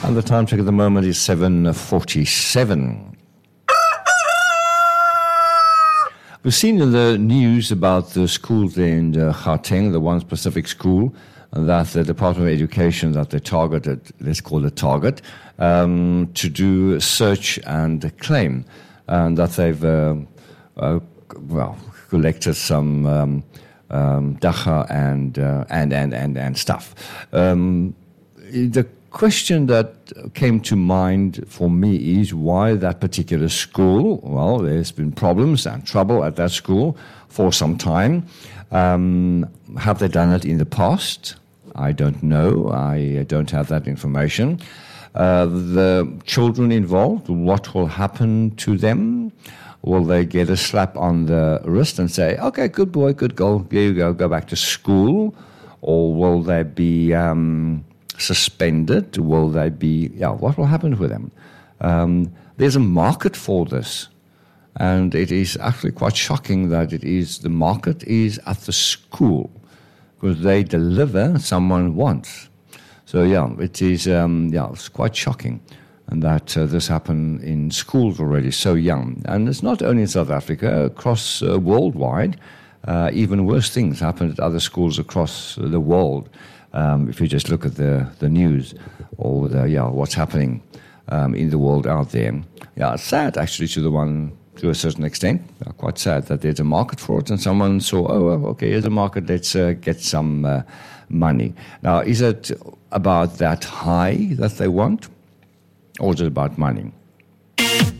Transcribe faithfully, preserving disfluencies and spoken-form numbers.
And the time check at the moment is seven forty-seven. We've seen in the news about the schools there in uh, Gauteng, the one specific school that the Department of Education, that they targeted, let's call it target, um, to do search and claim, and that they've, uh, uh, well, collected some um, um, data and, uh, and, and, and, and stuff. Um, the question that came to mind for me is why that particular school. Well, there's been problems and trouble at that school for some time. Um, have they done it in the past? I don't know. I don't have that information. Uh, the children involved, what will happen to them? Will they get a slap on the wrist and say, okay, good boy, good girl, there you go, go back to school? Or will they be um, suspended? Will they be, yeah, what will happen with them? Um, there's a market for this. And it is actually quite shocking that it is, the market is at the school, because they deliver someone wants. So yeah, it is, um, yeah, it's quite shocking. And that uh, this happened in schools already so young. And it's not only in South Africa, across uh, worldwide, uh, even worse things happen at other schools across the world. Um, if you just look at the, the news or the, yeah, what's happening um, in the world out there. Yeah, it's sad actually to the one, to a certain extent. Yeah, quite sad that there's a market for it and someone saw, oh, well, okay, here's a market, let's uh, get some uh, money. Now, is it about that high that they want, or is it about money?